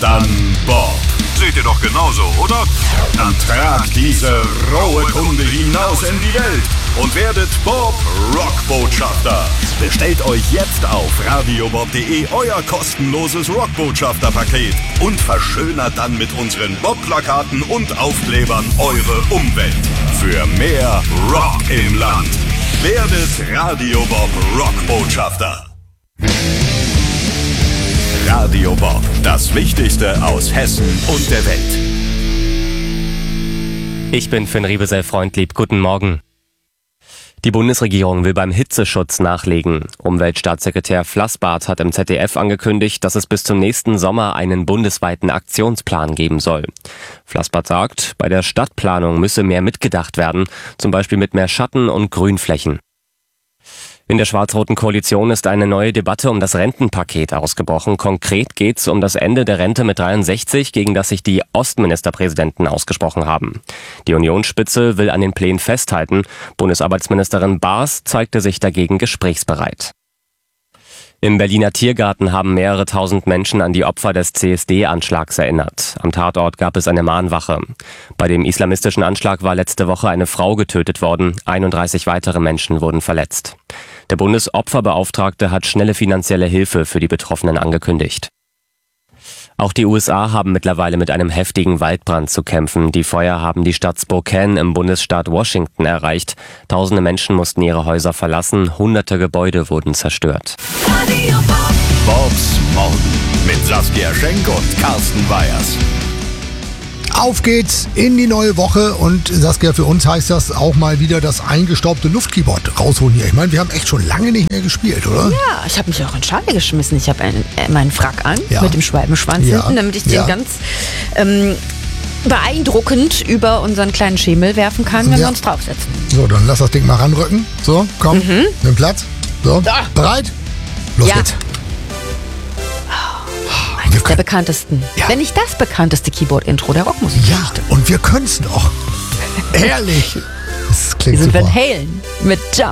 dann Bob. Seht ihr doch genauso, oder? Dann tragt diese rohe Kunde hinaus in die Welt und werdet Bob Rockbotschafter. Bestellt euch jetzt auf radiobob.de euer kostenloses Rockbotschafter-Paket und verschönert dann mit unseren Bob-Plakaten und Aufklebern eure Umwelt. Für mehr Rock im Land. Werdet Radio Bob Rockbotschafter. Radio Bob, das Wichtigste aus Hessen und der Welt. Ich bin Finn Riebesell-Freundlieb. Guten Morgen. Die Bundesregierung will beim Hitzeschutz nachlegen. Umweltstaatssekretär Flassbart hat im ZDF angekündigt, dass es bis zum nächsten Sommer einen bundesweiten Aktionsplan geben soll. Flassbart sagt, bei der Stadtplanung müsse mehr mitgedacht werden, zum Beispiel mit mehr Schatten- und Grünflächen. In der schwarz-roten Koalition ist eine neue Debatte um das Rentenpaket ausgebrochen. Konkret geht es um das Ende der Rente mit 63, gegen das sich die Ostministerpräsidenten ausgesprochen haben. Die Unionsspitze will an den Plänen festhalten. Bundesarbeitsministerin Baas zeigte sich dagegen gesprächsbereit. Im Berliner Tiergarten haben mehrere tausend Menschen an die Opfer des CSD-Anschlags erinnert. Am Tatort gab es eine Mahnwache. Bei dem islamistischen Anschlag war letzte Woche eine Frau getötet worden. 31 weitere Menschen wurden verletzt. Der Bundesopferbeauftragte hat schnelle finanzielle Hilfe für die Betroffenen angekündigt. Auch die USA haben mittlerweile mit einem heftigen Waldbrand zu kämpfen. Die Feuer haben die Stadt Spokane im Bundesstaat Washington erreicht. Tausende Menschen mussten ihre Häuser verlassen. Hunderte Gebäude wurden zerstört. Bobs Morgen mit Saskia Schenk und Carsten Weyers. Auf geht's in die neue Woche und Saskia, für uns heißt das auch mal wieder das eingestaubte Luftkeyboard rausholen hier. Ich meine, wir haben echt schon lange nicht mehr gespielt, oder? Ja, ich habe mich auch in Schale geschmissen. Ich habe meinen Frack an mit dem Schwalbenschwanz hinten, damit ich den ganz beeindruckend über unseren kleinen Schemel werfen kann, wenn wir uns draufsetzen. So, dann lass das Ding mal ranrücken. So, komm, nimm Platz. So, bereit? Los geht's. Eines der bekanntesten, wenn nicht das bekannteste Keyboard-Intro der Rockmusik. Ja, und wir können's noch. Ehrlich. Das klingt Wir sind super. Van Halen mit Jump.